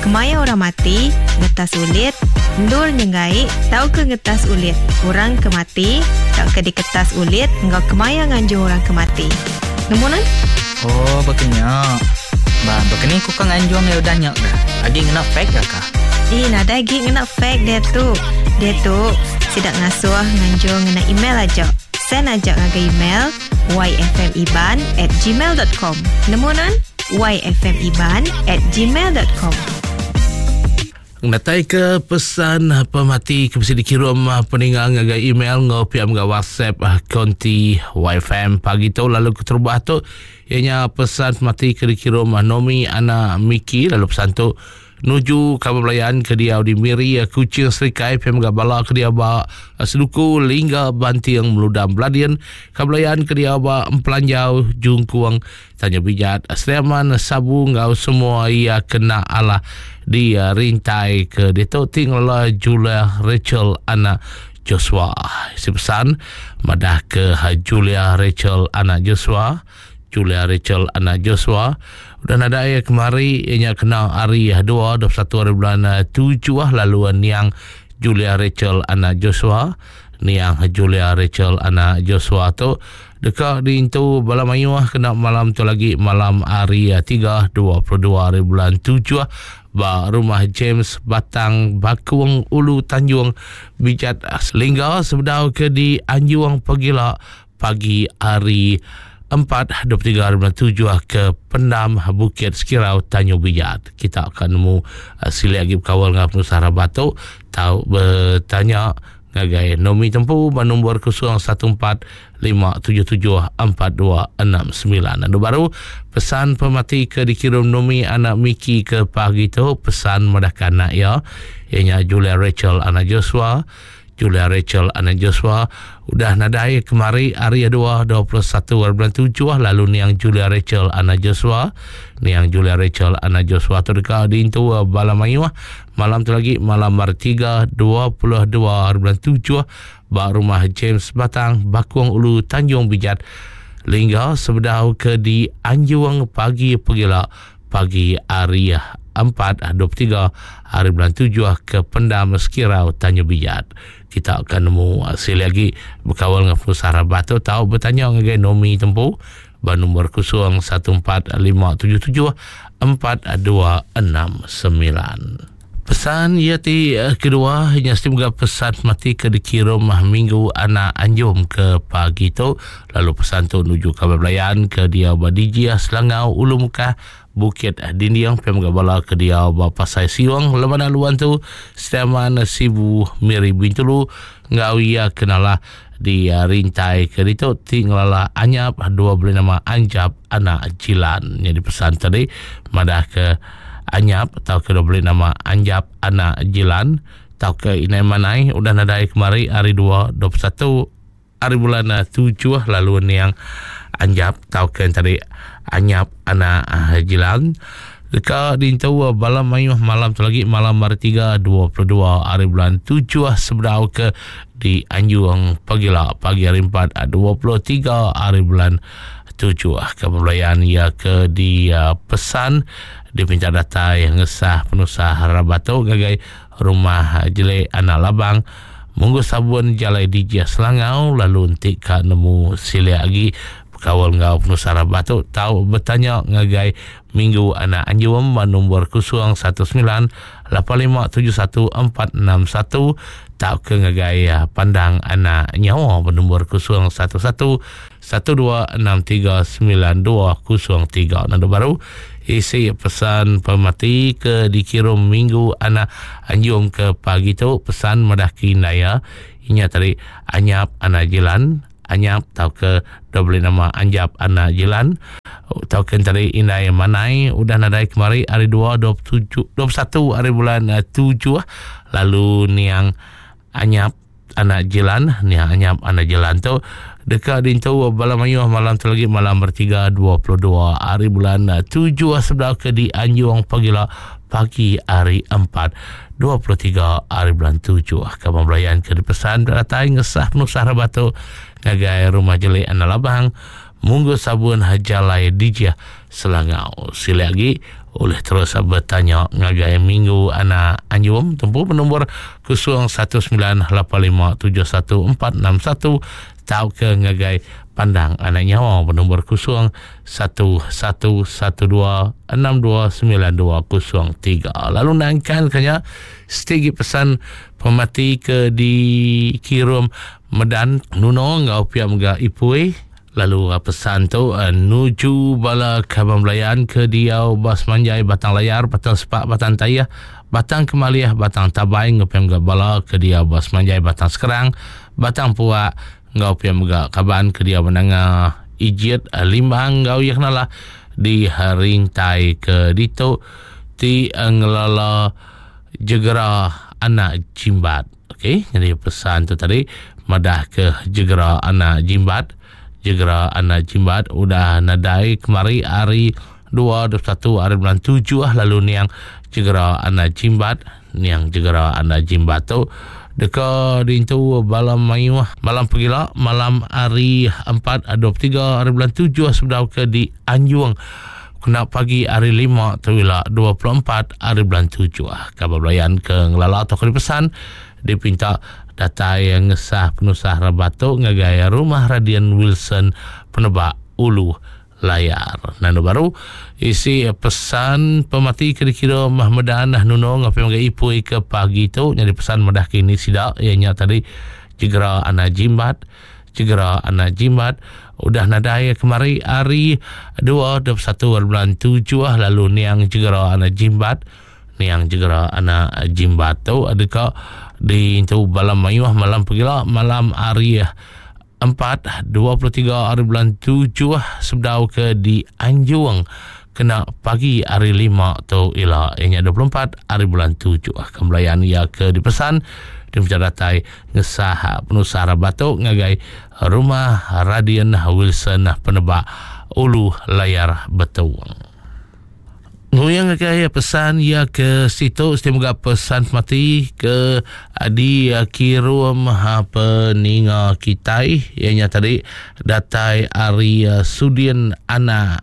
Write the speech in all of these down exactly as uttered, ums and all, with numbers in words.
kemaya orang mati, ngetas ulit, ndur nyengai, tau ke ngetas ulit, orang kemati, tau ke di kertas ulit, ngau kemaya nganjung orang kemati. Nemunan? Oh, berkenyak. Bah, berkening ku kang anjung ya udah nyak dah. Agi ngena fake dah kah? Eh, nada lagi ngena fake dia tu. Dia tu sidak ngasuh nganjung ngena email aja. Send aja ngaga email y f m iban at gmail dot com. Nemunan? y f m iban at gmail dot com. Natai ke pesan pemati ke mesti dikirim peninggal ngaga email ngau pihak ngaga WhatsApp konti Y F M pagi tu lalu keterubah tu ianya pesan pemati ke dikirim Nomi Ana Miki lalu pesan tu nuju kabelayan ke dia di Miri Kucing Serikai pihak ngaga bala ke dia ba seduku lingga bantiang meludam beladian kabelayan ke dia ba empelanjau jungkuang tanya bijat Sleman sabu ngau semua ia kena Allah dia rintai ke dia tinggal Julia Rachel anak Joshua. Si pesan madah ke Julia Rachel anak Joshua, Julia Rachel anak Joshua. Dan ada ayah kemari ianya kena hari dua dua puluh satu hari bulan tujuh lalu niang Julia Rachel anak Joshua, niang Julia Rachel anak Joshua tu dekat di itu malam ayuh kena malam tu lagi malam hari tiga dua puluh dua hari bulan tujuh ba rumah James Batang Bakuang Ulu Tanjung bijat Selingga sebedau ke di Anjuang Pagila pagi hari empat dua puluh tiga hari bulan tujuh ke Pendam Bukit Sekirau Tanjung Bijat. Kita akan nemu uh, sila lagi berkawal dengan penusara batu tahu bertanya ngagai Nomi tempu nombor kosong satu empat lima tujuh tujuh empat dua enam sembilan. Anu baru pesan pemati ke dikirim Nomi anak Miki ke pagi tu pesan medahkan anak ya ianya Julia Rachel anak Joshua, Julia Rachel anak Joshua udah nadai kemari hari dua dua puluh satu bulan tujuh lalu niang Julia Rachel anak Joshua, niang Julia Rachel anak Joshua tu dekat di itu Balamayu malam tu lagi malam hari tiga dua puluh dua bulan tujuh ba rumah James Batang Bakuang Ulu Tanjung Bijat Lingga sebedau ke di Anjuang pagi pegila pagi hari empat dua puluh tiga hari bulan tujuh ke Pendam Sekirau Tanjung Bijat. Kita akan nemu hasil lagi berkawal dengan penusara batu tahu bertanya dengan Nomi tempu ba nombor kosong satu empat lima tujuh tujuh empat dua enam sembilan. Pesan yati uh, kedua hanya semoga pesan mati ke dikirim minggu anak Anjum ke pagi tu lalu pesan tu menuju kabelayan ke dia Badijia Selangau Ulu Mekah Bukit Dindiang pemga bala ke dia Pasai Siwang lemana luan tu Setiaman Sibu Miri Bintulu ngawia kenalah di uh, rintai ke itu tinggallah anyap dua beli nama Anjab anak Jilan yang dipesan tadi madah ke Anyap atau ke beli nama Anjab anak Jilan atau ke inai manai udah nadai kemari hari dua dua puluh satu hari bulan tujuh lalu ni yang Anjab atau ke tadi Anyap anak Jilan dekat di itu malam mayuh malam tu lagi malam hari tiga dua puluh dua hari bulan tujuh sebedau ke di Anjuang Pagila pagi hari empat dua puluh tiga hari bulan tujuh kebelayan ia ke di uh, pesan diminta data yang ngesah penusah Rabato gagai rumah jelek anak labang munggu sabun jalai di Jia Selangau lalu nanti ka nemu sila lagi kawal ngau penusah Rabato tahu bertanya ngagai minggu anak Anjuam nombor kosong satu sembilan lapan lima tujuh satu empat enam satu tahu ke ngagai pandang anak nyawa nombor kosong satu satu satu dua enam tiga sembilan dua kosong tiga. Nado baru isi pesan pemati ke dikirim minggu anak Anjum ke pagi tu pesan madah kinaya inya tadi Anyap anak Jilan Anyap tau ke double nama Anjab anak Jilan tau ke tadi inai manai udah nadai kemari hari dua dua puluh tujuh dua puluh satu hari bulan tujuh lalu niang Anyap anak Jilan niang Anyap anak Jilan tu dekat di itu Balamayu malam tu lagi malam bertiga dua puluh dua hari bulan tujuh sebelah ke di Anjuang Pagila pagi hari empat dua puluh tiga hari bulan tujuh kamu belayan ke pesan beratai ngesah penusah Rabato ngagai rumah jelek anak labang munggu sabun hajalai dijah Selangau sila lagi oleh terus bertanya ngagai minggu anak anjum tempuh nombor kosong satu sembilan lapan lima tujuh satu empat enam satu tau ke ngagai pandang anak nyawa nombor kosong satu satu satu dua enam dua sembilan dua kosong tiga. Lalu nangkan kanya setigi pesan pemati ke di Kirum Medan nuno ngau pia mga ipui. Lalu pesan tu uh, nuju bala Kaban Belayan ke Diau Bas Manjai Batang Layar Batang Sepak Batang Tayah Batang Kemaliah Batang Tabai ngapem ga bala ke Diau Bas Manjai Batang Sekerang Batang Puak ngapem ga Kaban ke Diau Menanga Ijit uh, Limbang ngau yaknala di Haringtai ke Dito ti uh, ngelala Jegera Anak Jimbat. Okey, jadi pesan tu tadi madah ke Jegera Anak Jimbat. Jegera Anak Jimbat udah nadai kemari hari dua puluh satu hari bulan tujuh lalu niang Jegera Anak Jimbat niang Jegera Anak Jimbat tu deka dintu malam mayu malam pegila malam hari empat dua puluh tiga hari bulan tujuh sebelah ke di Anjuang kena pagi hari lima terwila dua puluh empat hari bulan tujuh Kabar Belayan ke ngelala atau ke pesan dipinta data yang ngesah penusah Rabato ngagaya Rumah Radian Wilson Penebak Ulu Layar. Nano baru isi pesan pemati kira-kira Mahmedan nuno ngapi mga ipui ke pagi tu nyari pesan madah kini sidak ianya tadi Jegera Anak Jimbat Jegera Anak Jimbat udah nadai kemari hari dua puluh satu bulan tujuh lalu niang Jegera Anak Jimbat niang Jegera Anak Jimbat tu adakah di itu malam mayuh malam pegila malam hari empat dua puluh tiga hari bulan tujuh sebdau ke di Anjuang kena pagi hari lima tu ila ianya dua puluh empat hari bulan tujuh kembalian ia ke dipesan di menjadatai ngesah penusah Rabato ngagai Rumah Radian Wilson Penebak Ulu Layar Betuang. Nguyang kaya pesan ya ke situ semoga pesan mati ke adi kirum ha peninga kitai ianya tadi datai ari Sudin Anak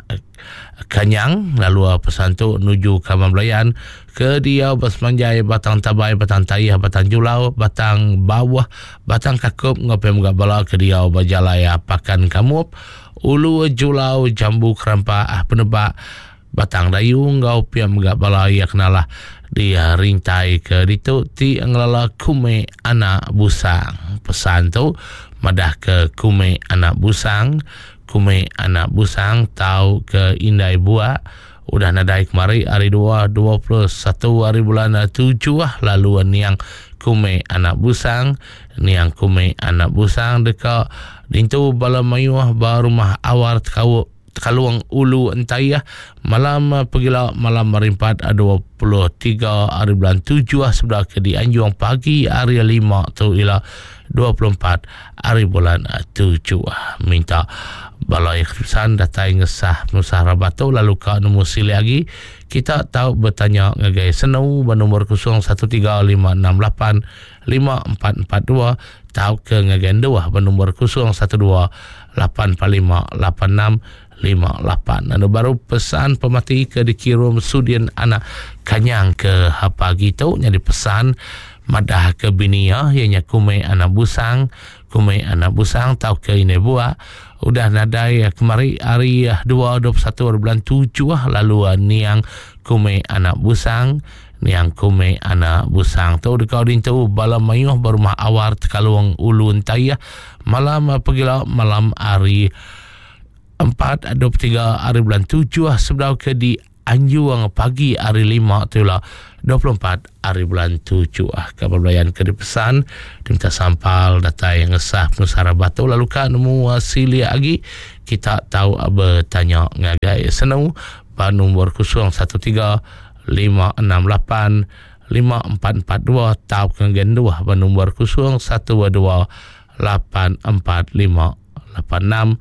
Kanyang lalu pesan tu nuju Kaban Belayan ke Diau Bas Manjai Batang Tabai Batang Tayah Batang Julau Batang Bawah Batang Kakup ngapem ga bala ke Diau Bajalaya Pakan Kamup Ulu Julau Jambu Kerampa Penebak Batang Dayu ngau piam ga balaya kenalah dia rintai ke ditu ti ngelala Kume Anak Busang. Pesan tu madah ke Kume Anak Busang Kume Anak Busang tau ke Indai Buak udah nadai kemari hari dua dua puluh satu hari bulan tujuh lalu niang Kume Anak Busang niang Kume Anak Busang deka dintu bala mayuh ba rumah awar tekau Kaluang Ulu Entayah malam pegila malam merimpat dua puluh tiga hari bulan tujuh sebelah ke di Anjuang pagi hari lima tu ila dua puluh empat hari bulan tujuh minta balai keputusan datai ngesah penusah Rabato lalu ke nombor sili lagi kita tahu bertanya ngagai senau bernomor kosong satu tiga lima enam lapan lima empat empat dua tahu ke ngagai dua bernomor kosong satu dua lapan empat lima lapan enam lima lapan. Ada baru pesan pemati ke dikirum Sudin Anak Kanyang ke pagi tu jadi pesan madah ke binia ianya Kume Anak Busang Kume Anak Busang tau ke ini buah udah nadai kemari hari dua puluh satu bulan tujuh lalu niang Kume Anak Busang niang Kume Anak Busang tu dekau dintu bala mayuh berumah awar Kaluang Ulu Entayah malam pegila malam hari empat dua puluh tiga hari bulan tujuh sebelah ke di Anjuang pagi hari lima tu lah dua puluh empat hari bulan tujuh Kabar Belayan ke dipesan diminta sampal data yang ngesah penusah Rabato lalu kan nemu sili lagi kita tahu bertanya ngagai senau pa nombor kosong satu tiga lima enam lapan lima empat empat dua tahu kengen dua pa nombor kosong satu dua lapan empat lima lapan enam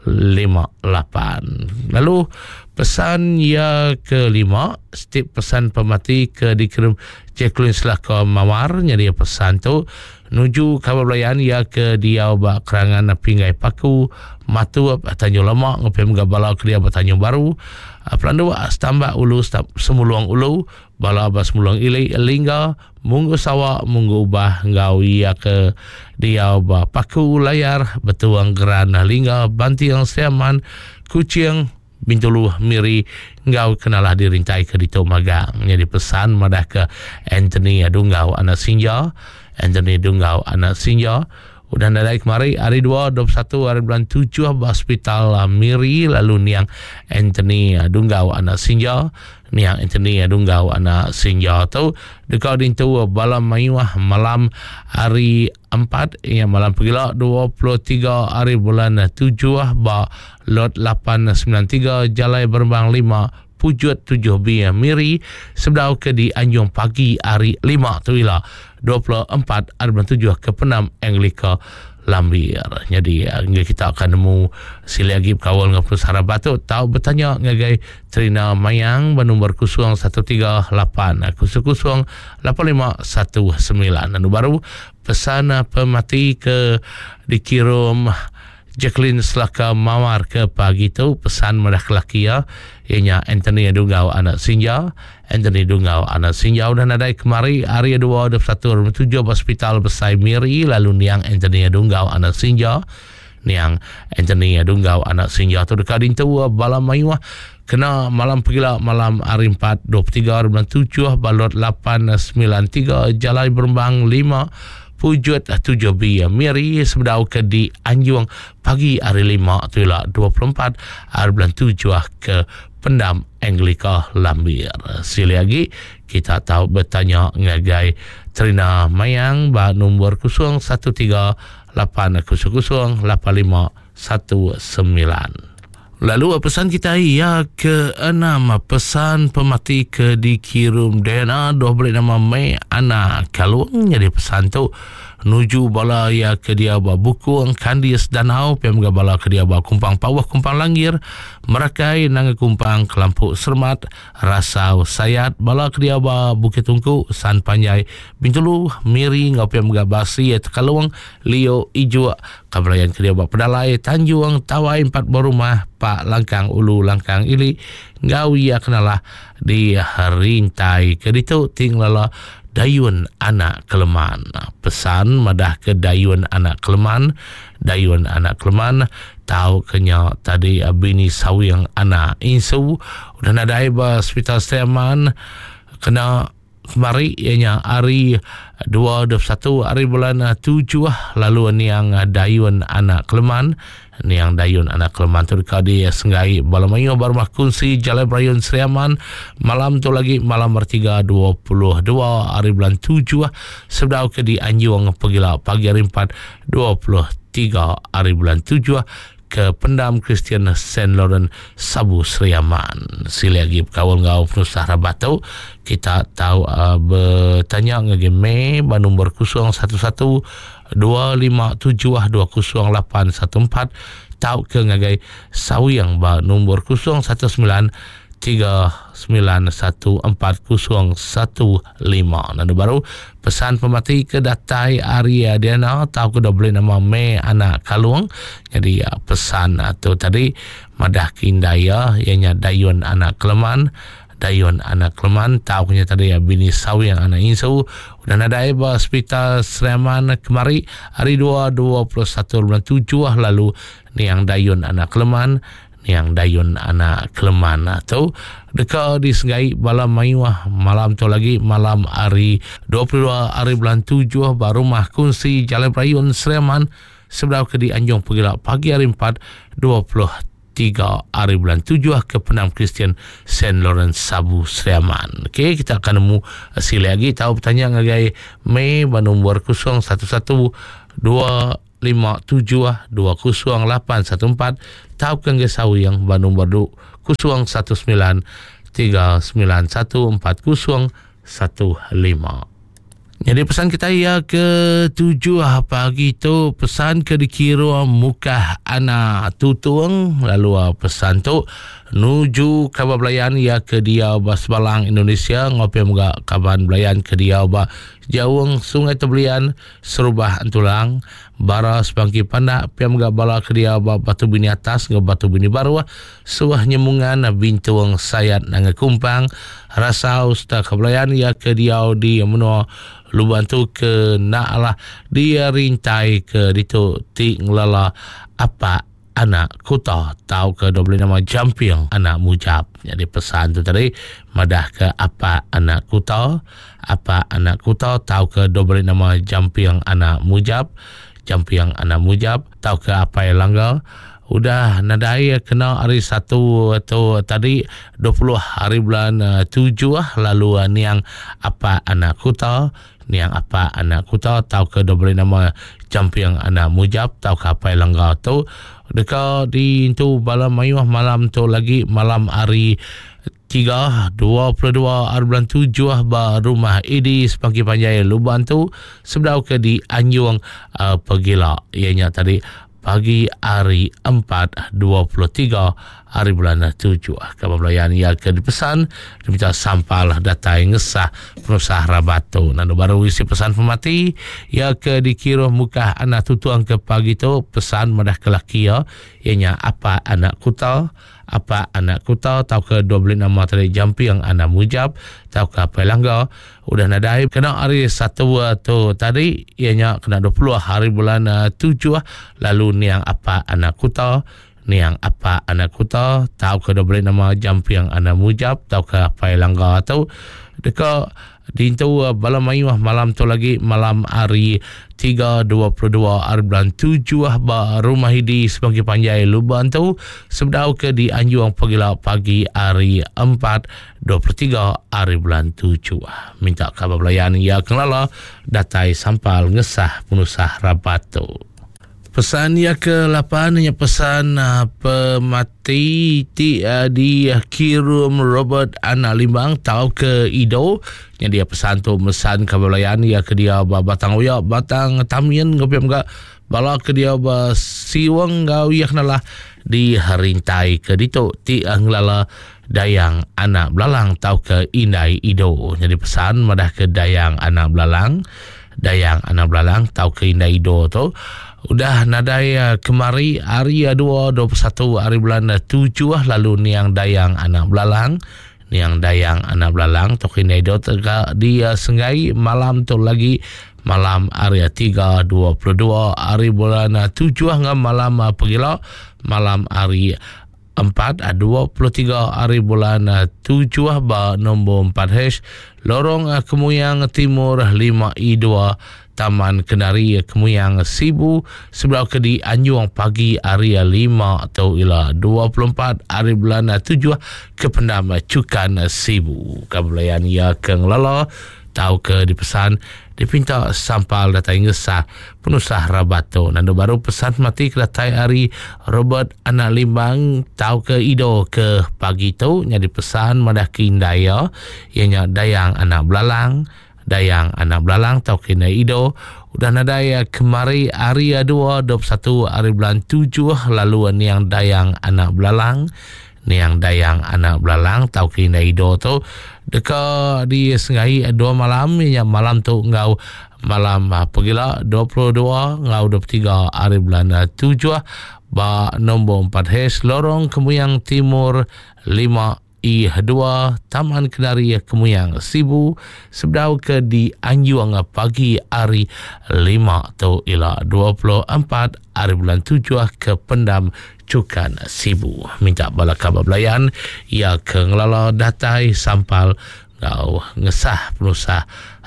lima lapan. Lalu pesan yang kelima, setiap pesan pemati ke dikirim Jacqueline Selaka Mawar. Jadi pesan tu nuju kabar belayan ya ke dia ba kerangan pinggai paku matu Tanjung Lemak ngepem gabala ke dia Tanjung Baru. Pelan dua stambak ulu stab semuluang ulu bala bas semuluang ilai lingga munggu sawa munggu ubah ngau ia ke dia ba paku layar betuang geran lingga banti yang seaman kucing Bintulu Miri ngau kenalah dirintai ke dito magang. Jadi pesan madah ke Anthony Adungau anak Sinja, Anthony Adungau anak Sinja. Udah nadai kemari hari dua, dua puluh satu hari bulan tujuh hospital Miri. Lalu niang Anthony Adungau anak Sinja, niang Anthony Adungau anak Sinja tu dekat dintu balam mayuah malam hari empat yang malam pegila dua puluh tiga hari bulan tujuh ba lot lapan sembilan tiga Jalai Berembang lima Pujut tujuh B Miri sebedau ke di Anjung pagi hari lima tu ila dua puluh empat hari bulan tujuh ke Penam Anglika Lambir. Jadi kita akan nemu sila lagi kawal dengan Pusara Batu tahu bertanya ngagai Trina Mayang bernombor kosong satu tiga lapan kosong kosong lapan lima satu sembilan. Dan baru pesan pemati ke dikirim Jacqueline Selaka Mawar ke pagi tu pesan madah kelaki ya ianya Anthony Adungau anak Sinja, Anthony Adungau anak Sinja. Dan ada kemari hari dua, dua puluh satu, dua puluh tujuh hospital Besai Miri. Lalu niang Anthony Adungau anak Sinja, niang Anthony Adungau anak Sinja tu dekat dintu balam mayuah kena malam pegila malam hari empat, dua puluh tiga, dua puluh tujuh balot lapan sembilan tiga Jalai Berembang lima Pujut tujuh B Miri sebedau ke di Anjung pagi hari lima tu lah dua puluh empat hari bulan tujuh ke Pendam Anglika Lambir. Sila lagi kita tahu bertanya ngagai Trina Mayang ba nombor kosong satu tiga lapan kosong kosong lapan lima satu sembilan. Lalu pesan kita ya ke enam pesan pemati ke dikirim Dena doh beli nama Mei Ana Kalung. Jadi pesan tu nuju bala ya ke dia ba buku Kandis Danau pem bala ke dia ba Kumpang Pawah Kumpang Langir Merakai nang Kumpang Kelampuk Sermat Rasau Sayat bala ke dia ba Bukit Tungku San Panjai Bintulu Miri ngopem gabasi ya Tekalung Leo Ijo kabelayan ke dia ba Pedalai Tanjung Tawai Empat Borumah Pak Langkang Ulu Langkang Ili ngawi ya kenalah di Harintai ke ditu tinglala Dayun Anak Keleman. Pesan madah ke Dayun Anak Keleman, Dayun Anak Keleman tahu kenya tadi bini sawiang anak insu dan ada iba hospital Sleman kena kemari ianya hari dua, dua puluh satu hari bulan tujuh. Lalu niang Dayun Anak Keleman, niang Dayun Anak Keleman tu dekat di Senggai Balamayo Barmah Kunsi Jalai Brayun Seriaman. Malam tu lagi malam bertiga dua puluh dua hari bulan tujuh sebedau ke di Anjung pegila pagi hari empat dua puluh tiga hari bulan tujuh ke Pendam Kristian Saint Laurent Sabu Seriaman. Sila lagi kawal ngau penusah Rabatu kita tahu uh, bertanya ngagi me ba nombor kosong satu satu dua lima tujuh dua kosong lapan satu empat tahu ke ngagai sawiang ba nombor kosong satu sembilan tiga sembilan satu empat kosong satu lima. Nanti baru pesan pemati ke datai Arya Diana tahu ke dah boleh nama Me Anak Kalung. Jadi ya, pesan atau tadi madah kindaya ianya Dayun Anak Keleman, Dayun Anak Keleman tahu punya tadi ya bini sawi yang anak insu. Dan ada iba hospital Sleman kemari hari dua, dua puluh satu bulan tujuh lalu ni yang Dayun Anak Keleman, yang Dayun Anak Keleman atau dekat di Senggai Balam Mayuah. Malam tu lagi malam hari dua puluh dua hari bulan tujuh baru Rumah Kunsi Jalai Brayun Sleman sebelah ke di Anjung pegila pagi hari empat dua puluh tiga hari bulan tujuh ke Penam Kristian Saint Laurent Sabu Sleman. Okey, kita akan nemu sila lagi tahu bertanya ngagai Mei nombor kosong satu satu dua lima tujuh dua kosong lapan satu empat tahu kan gesawi yang nombor du kosong satu sembilan tiga sembilan satu empat kosong satu lima. Jadi pesan kita ya ke tujuh pagi tu pesan ke dikira muka anak tutung lalu pesan tu nuju kabar belayan ya ke dia bas balang Indonesia ngopi muka kaban belayan ke dia ba jauh sungai Tebelian serubah antulang bara sebangki pandak pia muka bala ke dia ba batu bini atas ke batu bini baru suah nyemungan bintuang sayat nang kumpang rasa usta kabelayan ya ke dia di menua luban tu ke naklah dia rintai ke ditu ting lala apa anak kuta tahu ke dua puluh nama jampiang anak mujab. Jadi pesan tu tadi madah ke apa anak kuta apa anak kuta tahu ke dua puluh nama jampiang anak mujab jampiang anak mujab tahu ke apa yang langgar udah nadai kena hari satu atau tadi dua puluh hari bulan uh, tujuh lalu uh, niang apa anak kuta niang apa anak kuta tahu ke dua puluh nama jampiang anak mujab tahu ke apa yang langgar tu dekat di itu malam mayuh malam tu lagi malam hari tiga dua puluh dua hari bulan tujuh ba rumah Idi sepangki panjai luban tu sebelah ke di Anjung uh, Pegila ianya tadi pagi hari empat dua puluh tiga hari bulan tujuh kabar belayan ya ke dipesan diminta sampal data yang ngesah penusah rabatu nando baru isi pesan pemati ya ke dikira muka anak tutuang ke pagi tu pesan madah kelaki ya ianya apa anak kuta apa anak kuta tahu ke dua puluh nama tadi jampi yang anak mujab tahu ke apa langgar udah nadai kena hari satu tu tadi ianya kena dua puluh hari bulan tujuh lalu niang apa anak kuta niang apa anak kuta tahu ke dua puluh nama jampi yang anak mujab tahu ke apa langgar tu dekat di itu malam mayuh malam tu lagi malam hari tiga dua puluh dua hari bulan tujuh ba rumah Hidi sebagai panjai luban tu sebelah ke di Anjung Pegila pagi hari empat dua puluh tiga hari bulan tujuh minta kabar belayan ya kelala datai sampal ngesah penusah rabat tu. Pesan ya ke lapan hanya pesan uh, pemati ti uh, di Kirum Robert anak limbang tahu ke Ido yang dia pesan tu mesan kabelayan ya ke dia batang uya batang tamian ngopi mga bala ke dia ba siwang gau yak nalah di harintai ke ditu ti anglala dayang anak belalang tahu ke Indai Ido. Jadi pesan madah ke dayang anak belalang dayang anak belalang tahu ke Indai Ido tu udah nadai uh, kemari hari dua dua puluh satu hari bulan tujuh lalu niang dayang anak belalang niang dayang anak belalang tokin do tega dia sengai malam tu lagi malam hari tiga dua puluh dua hari bulan tujuh ngam malam uh, pegila malam hari empat dua puluh tiga hari bulan tujuh ba nombor empat hash lorong uh, kemuyang timur lima i dua Taman Kenari Kemuyang Sibu sebelah ke di Anjung pagi hari lima atau ila dua puluh empat hari bulan tujuh ke Pendam Cukan Sibu kabelayan ya ke ngelala tahu ke dipesan dipinta sampal data ngesah penusah rabato nando baru pesan mati ke datai hari Robert anak limbang tahu ke Ido ke pagi tu nyadi pesan madah ke Indaya ianya dayang anak belalang dayang anak belalang tau kena Ido udah nadai kemari hari dua dua puluh satu hari bulan tujuh lalu niang dayang anak belalang niang dayang anak belalang tau kena Ido tu dekat di sengai dua malam yang malam tu ngau malam pegila dua puluh dua ngau dua puluh tiga hari bulan tujuh ba nombor empat hash lorong Kemuyang Timur lima I dua Taman Kenari Kemuyang Sibu sebelah ke di Anjung pagi hari lima atau ila dua puluh empat hari bulan tujuh ke Pendam Cukan Sibu minta bala kabar belayan ia ke ngelala datai sampal ngau ngesah penusah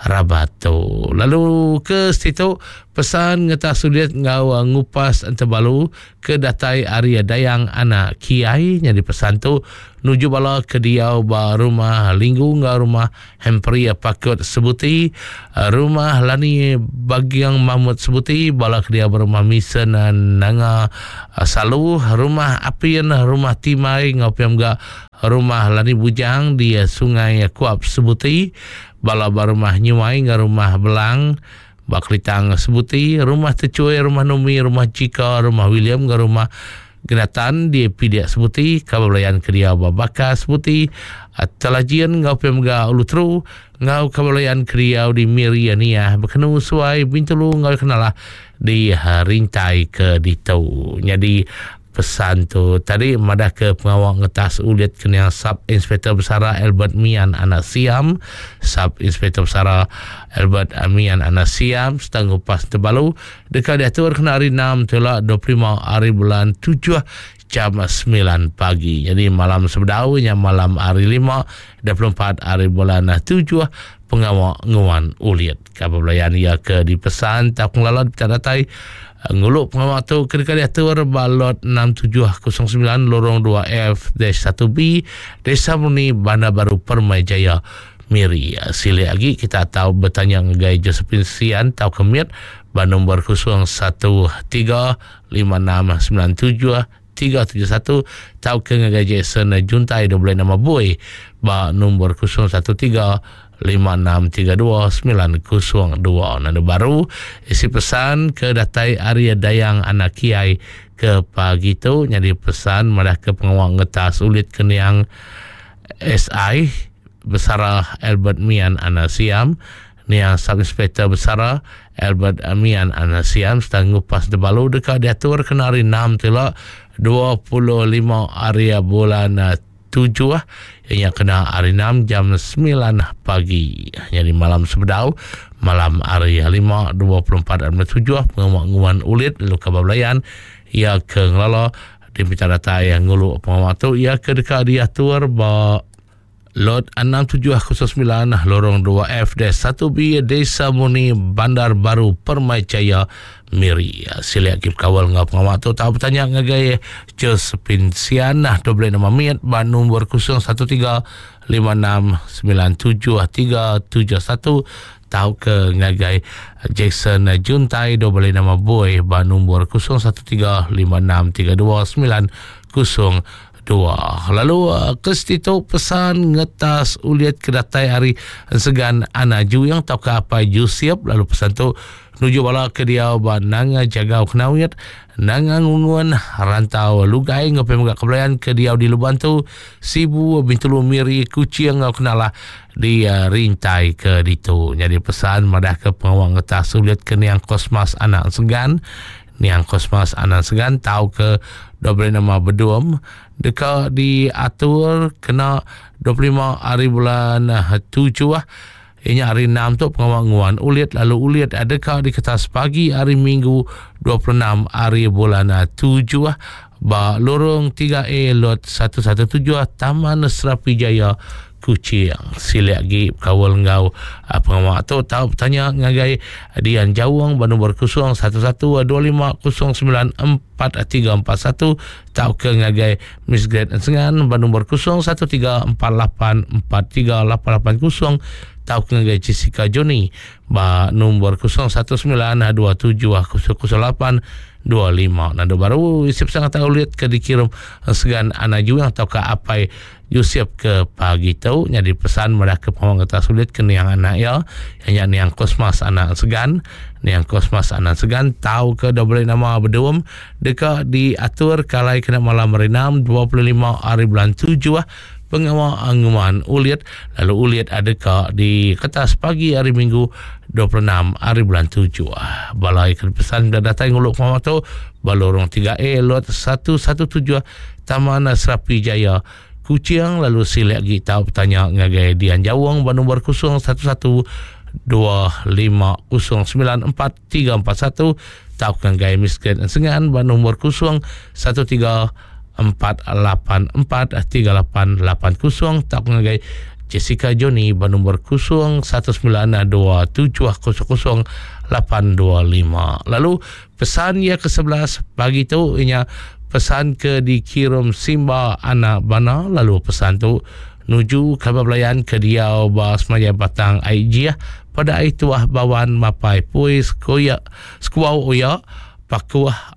rabato lalu ke situ pesan ngeta sulit ngau ngupas antabalu ke datai Arya Dayang anak Kiai yang dipesan tu nuju bala ke dia ba rumah linggu ngau rumah Hempria Pakut Sebuti rumah lani Bagiang Mahmud Sebuti bala ke dia berumah Misen Nanga Salu rumah Apian rumah Timai ngau piam ga rumah lani Bujang di Sungai Kuap Sebuti bala barumah nyuai ngah rumah belang baklitang sebuti rumah tecuai rumah numi rumah cika rumah William ngah rumah Genatan di pidia sebuti kabalayan kedia babaka sebuti atalajian ngau pemga ulutru ngau kabalayan kedia di Miriania berkenu suai bintulu ngau kenalah di rintai ke ditau. Jadi pesan tu tadi madah ke pengawal ngetas ulit kena Sub Inspektor Besara Albert Mian Anak Siam, Sub Inspektor Besara Albert Mian Anak Siam setengah pas terbalu dekat diatur kena hari enam telah dua puluh lima hari bulan tujuh jam sembilan pagi. Jadi malam sebedau yang malam hari lima dua puluh empat hari bulan tujuh pengawal nguan ulit kabelayan ia ke dipesan tak ngelalat tadatai nguluk pengawal tu kedekali atur balot enam tujuh kosong sembilan lorong dua F satu B Desa Murni Bandar Baru Permai Jaya Miri. Sila lagi kita tahu bertanya ngai Josephine Sian tahu kemit ban nombor kosong satu tiga lima enam sembilan tujuh tiga tujuh satu tahu ke ngai Jason Juntai dua belas nama boy ba nombor kosong satu tiga lima enam tiga dua sembilan kosong dua. Nada baru isi pesan ke datai Arya Dayang anak kiai ke pagi tu jadi pesan madah ke pengawal ngetas ulit keniang S I Besara Albert Mian Anak Siam niang Sub Inspektor Besara Albert Mian Anak Siam setengah pas debalu dekat diatur kena hari enam telak dua puluh lima hari bulan tujuh yang kena hari enam jam sembilan pagi. Jadi malam sebedau malam hari lima dua puluh empat hari tujuh pengamuan ulit lalu kabablayan ia ke ngelala di bicara data yang ngulu pengamuan tu ia ke dekat diatur ba lot enam tujuh kosong sembilan lorong dua F satu B Desa Murni Bandar Baru Permai Jaya Miri. Sila kip kawal ngau pengawal tu tahu bertanya ngagai Josephine Sian dua belas nama miat ban nombor kosong satu tiga lima enam sembilan tujuh tiga tujuh satu tahu ke ngagai Jason Juntai dua belas nama boy ban nombor kosong satu tiga lima enam tiga dua sembilan kosong dua. Lalu uh, kestito pesan ngetas uliat kedatai hari segan anaju yang tahu ke apa ju siap lalu pesan tu nuju bala ke dia ba nanga jaga kenawit nanga ngunguan rantau lugai ngapai mga kebelayan ke dia di luban tu sibu bintulu miri kucing ngau kenalah di uh, rintai ke ditu. Jadi pesan madah ke pengawal ngetas uliat ke niang kosmas anak segan niang kosmas anak segan tahu ke dua belas nama bedum dekat diatur kena dua puluh lima hari bulan tujuh ini hari enam tu pengawangan ulit lalu ulit adakah di kertas pagi hari minggu dua puluh enam hari bulan tujuh ba lorong tiga A lot satu satu tujuh Taman Serapi Jaya Kucing. Sila lagi kawal ngau pengawal tu tahu bertanya ngagai Dian Jawang ban nombor kosong satu satu dua lima kosong sembilan empat tiga empat satu tahu ke ngagai Miss Grade Ensengan ban nombor kosong satu tiga empat lapan empat tiga lapan lapan kosong tahu ke ngagai Jessica Johnny ba nombor kosong satu sembilan dua tujuh kosong kosong lapan dua lima. Nada baru isip sangat tahu lihat ke dikirim segan anak juga tahu ke apa Yusuf ke pagi tu jadi pesan mereka pengawal kata sulit ke niang anak ya yang niang kosmas anak segan niang kosmas anak segan tahu ke double nama berdua dekat diatur kalai kena malam renam dua puluh lima hari bulan tujuh pengawal anguman uliat lalu uliat adakah di kertas pagi hari minggu dua puluh enam hari bulan tujuh balai pesan dah datang nguluk pengawal tu balorong tiga A lot satu satu tujuh Taman Serapi Jaya Kucing. Lalu sila lagi tahu bertanya ngagai Dian Jawang ban nombor kosong satu satu dua lima kosong sembilan empat tiga empat satu tahu ngagai Miskin Ensengan ban nombor kosong satu tiga empat lapan empat tiga lapan lapan kosong tahu ngagai Jessica Johnny ban nombor kosong satu sembilan dua tujuh kosong kosong lapan dua lima. Lalu pesan ya ke sebelas pagi tu inya pesan ke dikirim Simba anak bana lalu pesan tu nuju kabablayan ke dia bas maya batang I G pada itu ah bawan mapai puis koya skuau oya pakuah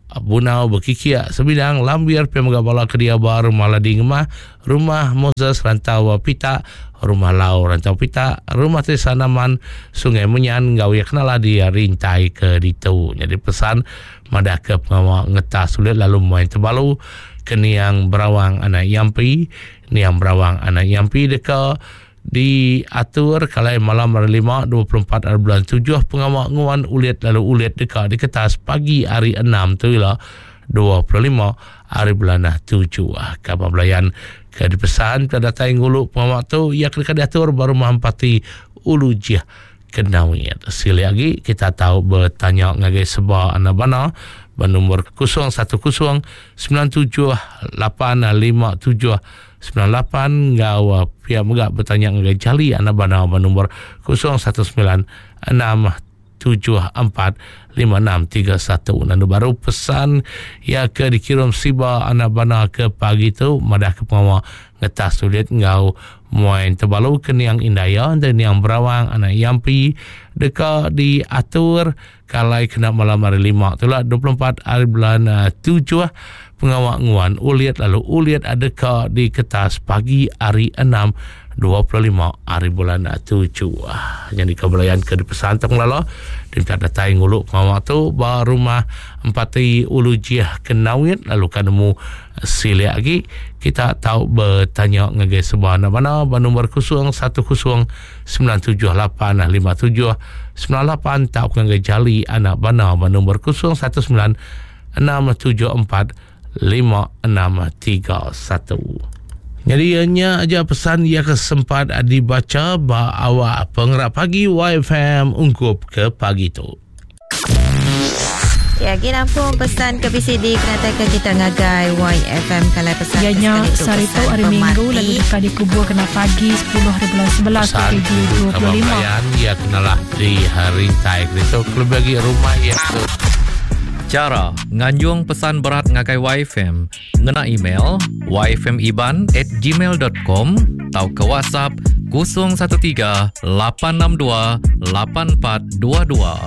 Bunau berkikia sebidang lambir pemega bala kedia bar rumah lading mah rumah Moses rantau pita rumah lau rantau pita rumah Trisanaman Sungai Menyan gawe kenala dia rintai ke ditu. Jadi pesan madah ke pengawa ngetah sulit lalu main terbalu keniang berawang anak yampi niang berawang anak yampi deka diatur kalai malam hari lima dua puluh empat hari bulan tujuh pengamak nguan uliat lalu uliat dekat di kertas pagi hari enam tu ialah dua puluh lima hari bulan tujuh. Kabar belayan ke dipesan pada datang ulu pengamak tu ia kena diatur baru mampati ulu jiah kenawit. Sili lagi kita tahu bertanya ngagai sebab anak bana bernomor kosong satu kosong sembilan tujuh lapan lima tujuh sembilan lapan gawa pihak megak bertanya ngagai jali anak bana bernomor kosong satu sembilan enam tujuh empat lima enam tiga satu. Nanti baru pesan ya ke dikirim siba anak bana ke pagi tu madah ke pengawa ngetas sulit ngau main terbalu ke niang indaya dan niang berawang anak yampi deka diatur kalai kena malam hari lima tu lah dua puluh empat hari bulan uh, tujuh pengawak nguan uliat lalu uliat adakah di kertas pagi hari enam dua puluh lima hari bulan tujuh. Yang dikabelayan ke dipesan tak melala dan tak datai nguluk pengawak tu baru rumah empati ulu jiah kenawit lalu kanemu sili lagi kita tahu bertanya ngagai sebuah anak mana bernomor kosong satu kosong sembilan tujuh lapan lima tujuh sembilan lapan tahu ngagai jali anak bana bernomor kosong satu sembilan enam tujuh empat lima enam tiga satu. Jadi hanya aja pesan ia kesempat dibaca ba awak pengerap pagi Y F M ungkup ke pagi tu. Ya, kita pun pesan ke P C D kena ke kita ngagai Y F M kalau pesan. Ianya sarito hari Minggu lalu dekat dikubur kena pagi sepuluh hari bulan sebelas dua puluh lima. Ya kenalah di hari taik itu lebih bagi rumah ya tu. Cara nganjung pesan berat ngagai Y F M ngena email y f m iban at gmail dot com atau ke WhatsApp kosong satu tiga lapan enam dua lapan empat dua dua.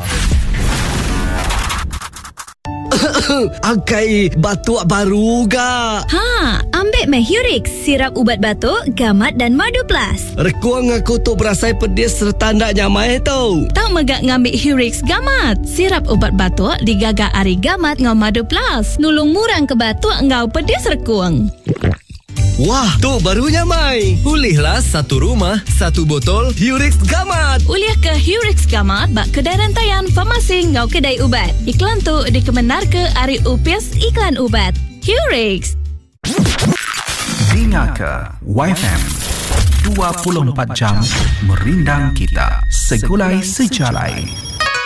Angkai batuk baru ga? Ha, ambil meh Hurix, sirap ubat batuk, gamat dan madu plus. Rekuang aku tu berasai pedis serta ndak nyamai tau. Tak megak ngambil Hurix gamat. Sirap ubat batuk digagak ari gamat ngau madu plus. Nulung murang ke batuk ngau pedis rekuang. Wah, tu barunya mai. Ulihlah satu rumah, satu botol Hurix Gamat. Uliah ke Hurix Gamat bak kedai rantaian farmasi ngau kedai ubat. Iklan tu dikemenar ke Ari Upis Iklan Ubat. Hurix. Dengar ke Y F M dua puluh empat jam merindang kita segulai sejalai.